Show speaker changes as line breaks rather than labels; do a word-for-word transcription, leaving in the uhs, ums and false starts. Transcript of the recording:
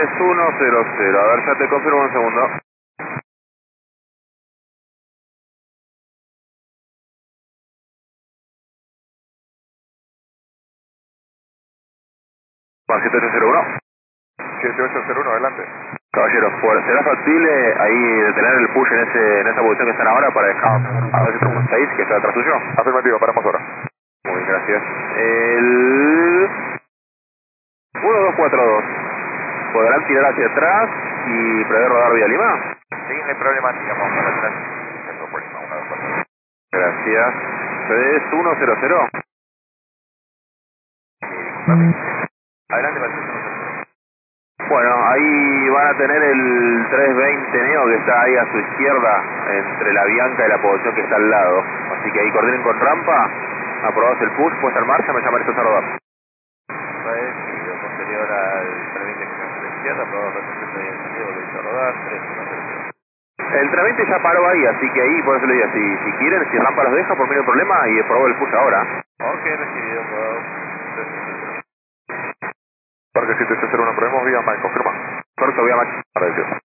tres uno cero cero. A ver, ya te confirmo un segundo. Va, siete ocho cero uno.
siete ocho cero uno, adelante.
Caballero, por- ¿será factible ahí detener el push en ese en esa posición que están ahora para dejar a ver si tengo un seis que está detrás suyo?
Afirmativo, paramos ahora.
Muy bien, gracias. El uno dos cuatro dos. ¿Podrán tirar hacia atrás y prever rodar vía Lima?
Sí, no hay problema, digamos, para atrás. Centro por Lima, uno dos cuatro.
Gracias. tres uno cero cero.
Adelante, Patricio.
Bueno, ahí van a tener el trescientos veinte Neo que está ahí a su izquierda, entre la Bianca y la posición que está al lado. Así que ahí coordinen con rampa, aprobados el push, puesta en marcha, me llamaré a rodar.
Recibido posterior al trescientos veinte que está a la izquierda, probado retroceso y encendido, lo hizo rodar, tres uno cero cero.
El trescientos veinte ya paró ahí, así que ahí, por eso le digo, si, si quieren, si rampa los deja, por mí no hay problema, y aprobó el push ahora.
Ok, recibido, probado, tres uno cero cero.
Parque siete ocho cero uno, probemos vía Mike, confirma. Corto vía Mike, para decir.